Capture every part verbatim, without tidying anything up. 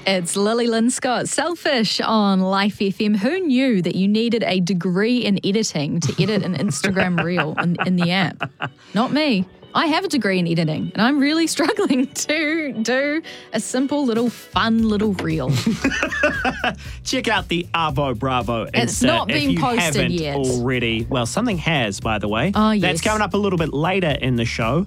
It's Lily Lynn Scott, Selfish on Life F M. Who knew that you needed a degree in editing to edit an Instagram reel in, in the app? Not me. I have a degree in editing and I'm really struggling to do a simple little fun little reel. Check out the Arvo Bravo Insta. It's not been if you posted haven't yet. already. Well, something has, by the way. Oh, yes. That's coming up a little bit later in the show.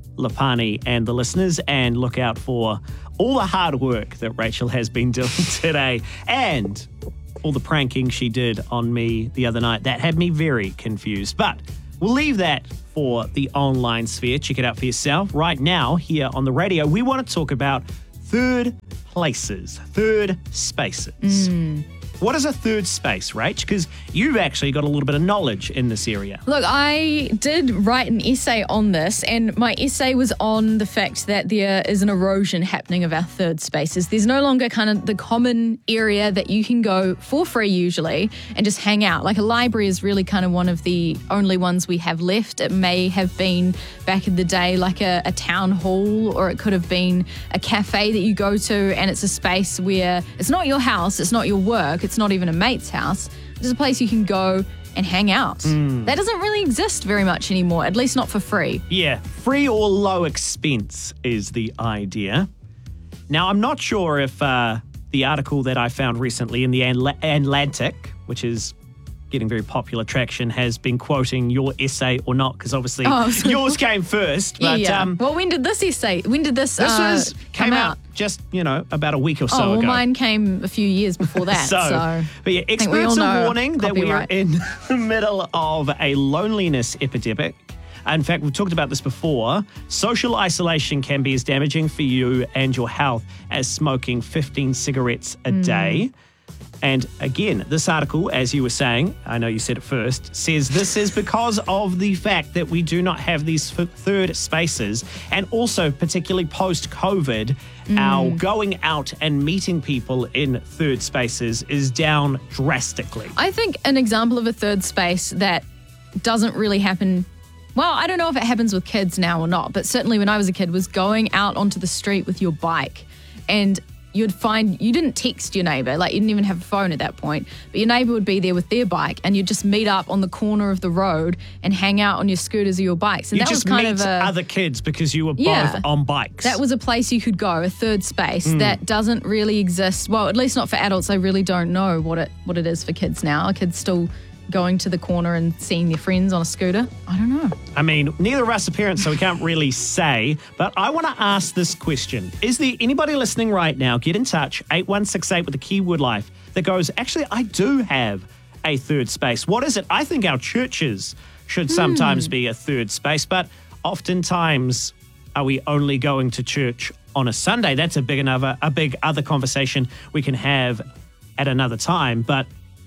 Lapani and the listeners, and look out for all the hard work that Rachel has been doing today and all the pranking she did on me the other night. That had me very confused. But we'll leave that for the online sphere. Check it out for yourself. Right now, here on the radio, we want to talk about third places, third spaces. Mm. What is a third space, Rach? Because you've actually got a little bit of knowledge in this area. Look, I did write an essay on this, and my essay was on the fact that there is an erosion happening of our third spaces. There's no longer kind of the common area that you can go for free usually and just hang out. Like a library is really kind of one of the only ones we have left. It may have been back in the day like a, a town hall, or it could have been a cafe that you go to, and it's a space where it's not your house, it's not your work, it's not even a mate's house. It's a place you can go and hang out. Mm. That doesn't really exist very much anymore, at least not for free. Yeah, free or low expense is the idea. Now, I'm not sure if uh, the article that I found recently in the Atl- Atlantic, which is getting very popular traction, has been quoting your essay or not, because obviously oh, so yours came first. But, yeah. Um, well, when did this essay, when did this, this uh, was, come came out? out just, you know, about a week or so oh, well, ago. Mine came a few years before that. so, so, but yeah, experts are warning that we are right. in the middle of a loneliness epidemic. In fact, we've talked about this before. Social isolation can be as damaging for you and your health as smoking fifteen cigarettes a mm. day. And again, this article, as you were saying, I know you said it first, says this is because of the fact that we do not have these f- third spaces, and also particularly post-COVID, mm. our going out and meeting people in third spaces is down drastically. I think an example of a third space that doesn't really happen, well, I don't know if it happens with kids now or not, but certainly when I was a kid, was going out onto the street with your bike, and you'd find, you didn't text your neighbour, like you didn't even have a phone at that point, but your neighbour would be there with their bike, and you'd just meet up on the corner of the road and hang out on your scooters or your bikes. And you that just was kind meet of a, other kids because you were yeah, both on bikes. That was a place you could go, a third space Mm. that doesn't really exist. Well, at least not for adults. I really don't know what it what it is for kids now. Are kids still going to the corner and seeing their friends on a scooter? I don't know. I mean, neither of us are parents, so we can't really say, but I want to ask this question. Is there anybody listening right now, get in touch, eight one six eight with the keyword life, that goes, actually, I do have a third space. What is it? I think our churches should sometimes mm. be a third space, but oftentimes are we only going to church on a Sunday? That's a big another, a big other conversation we can have at another time, but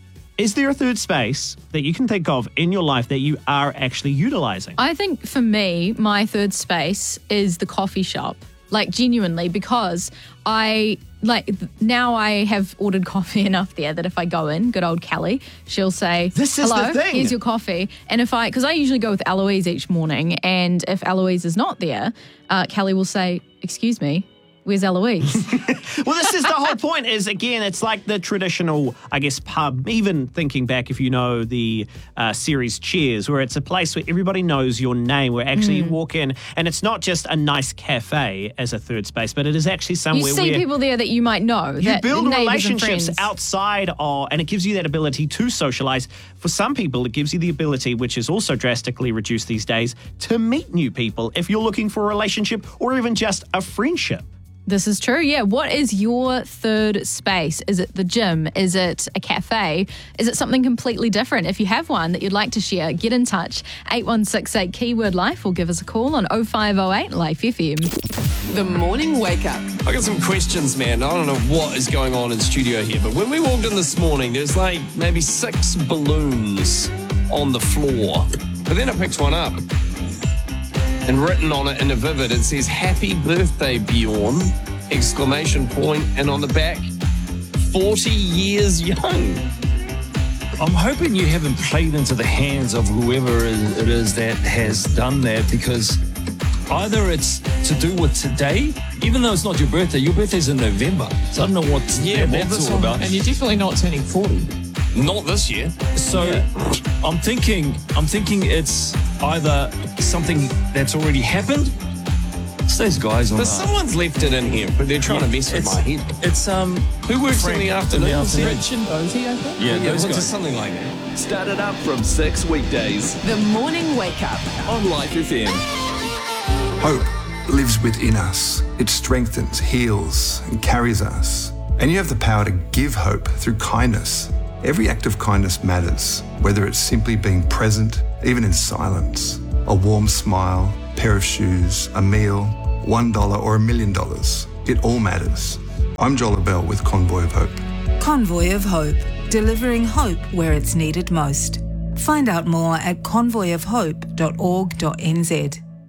is there a third space that you can think of in your life that you are actually utilising? I think for me, my third space is the coffee shop. Like genuinely, because I, like now I have ordered coffee enough there that if I go in, good old Kelly, she'll say, this is hello, the thing. Here's your coffee. And if I, because I usually go with Eloise each morning, and if Eloise is not there, uh, Kelly will say, excuse me, where's Eloise? Well, this is the whole point is, again, it's like the traditional, I guess, pub, even thinking back, if you know the uh, series Cheers, where it's a place where everybody knows your name, where actually mm. you walk in, and it's not just a nice cafe as a third space, but it is actually somewhere you see where people there that you might know. You that build relationships outside of, and it gives you that ability to socialize. For some people, it gives you the ability, which is also drastically reduced these days, to meet new people if you're looking for a relationship or even just a friendship. This is true, yeah. What is your third space? Is it the gym? Is it a cafe? Is it something completely different? If you have one that you'd like to share, get in touch. eight one six eight keyword life, or give us a call on oh five oh eight Life F M. The morning wake up. I got some questions, man. I don't know what is going on in studio here, but when we walked in this morning, there's like maybe six balloons on the floor. But then I picked one up. And written on it in a vivid, it says, happy birthday, Bjorn, exclamation point, and on the back, forty years young. I'm hoping you haven't played into the hands of whoever it is that has done that, because either it's to do with today, even though it's not your birthday. Your birthday's in November, so I don't know what Yeah, that- well, that's this all one- about. And you're definitely not turning forty. Not this year. So I'm thinking, I'm thinking it's either something that's already happened. It's those guys on But the someone's left it in here, but they're trying to mess with it's, my head. It's um, Who works Frank in the afternoon? in the afternoon. Rich and Bozy, I think. yeah, Yeah, those what's guys. something like that? Start it up from six weekdays The Morning Wake Up. on Life F M. Hope lives within us. It strengthens, heals, and carries us. And you have the power to give hope through kindness. Every act of kindness matters, whether it's simply being present, even in silence. A warm smile, pair of shoes, a meal, one dollar or a million dollars. It all matters. I'm Joel Bell with Convoy of Hope. Convoy of Hope, delivering hope where it's needed most. Find out more at convoy of hope dot org dot n z.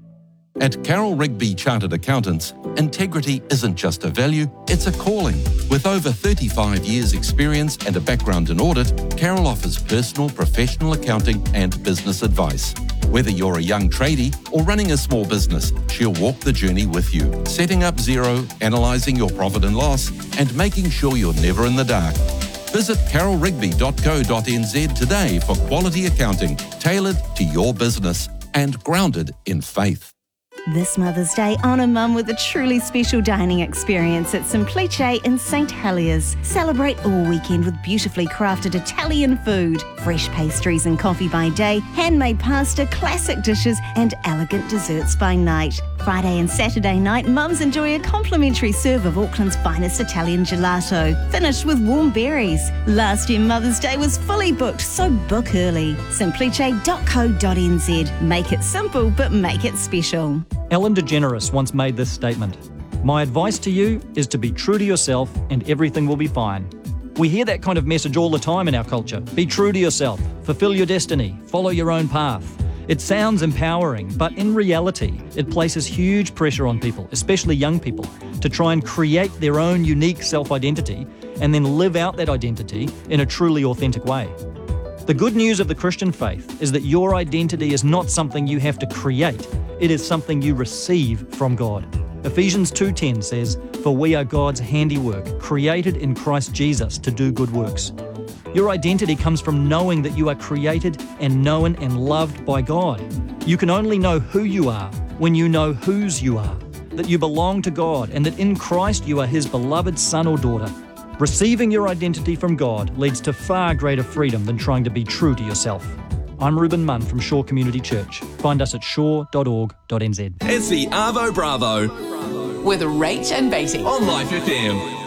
At Carroll Rigby Chartered Accountants, integrity isn't just a value, it's a calling. With over thirty-five years' experience and a background in audit, Carroll offers personal, professional accounting and business advice. Whether you're a young tradie or running a small business, she'll walk the journey with you, setting up zero, analysing your profit and loss, and making sure you're never in the dark. Visit carroll rigby dot co dot n z today for quality accounting tailored to your business and grounded in faith. This Mother's Day, honour Mum with a truly special dining experience at Simplice in Saint Heliers. Celebrate all weekend with beautifully crafted Italian food, fresh pastries and coffee by day, handmade pasta, classic dishes and elegant desserts by night. Friday and Saturday night, mums enjoy a complimentary serve of Auckland's finest Italian gelato, finished with warm berries. Last year Mother's Day was fully booked, so book early. simplice dot co dot n z. Make it simple, but make it special. Ellen DeGeneres once made this statement: "My advice to you is to be true to yourself and everything will be fine." We hear that kind of message all the time in our culture. Be true to yourself, fulfill your destiny, follow your own path. It sounds empowering, but in reality, it places huge pressure on people, especially young people, to try and create their own unique self-identity and then live out that identity in a truly authentic way. The good news of the Christian faith is that your identity is not something you have to create. It is something you receive from God. Ephesians two ten says, "For we are God's handiwork, created in Christ Jesus to do good works." Your identity comes from knowing that you are created and known and loved by God. You can only know who you are when you know whose you are, that you belong to God and that in Christ you are His beloved son or daughter. Receiving your identity from God leads to far greater freedom than trying to be true to yourself. I'm Reuben Munn from Shaw Community Church. Find us at shaw dot org dot n z. It's the Arvo Bravo With Rach and Beatty. on Life F M.